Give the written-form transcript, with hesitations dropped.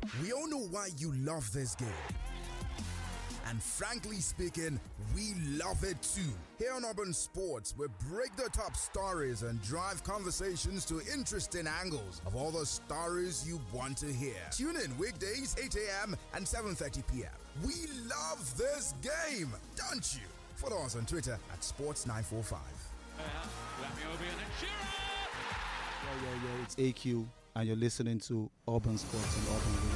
We all know why you love this game. And frankly speaking, we love it too. Here on Urban Sports, we break the top stories and drive conversations to interesting angles of all the stories you want to hear. Tune in weekdays 8 a.m. and 7:30 p.m. We love this game, don't you? Follow us on Twitter at Sports945. Yo, it's AQ, and you're listening to Urban Sports and Urban Radio.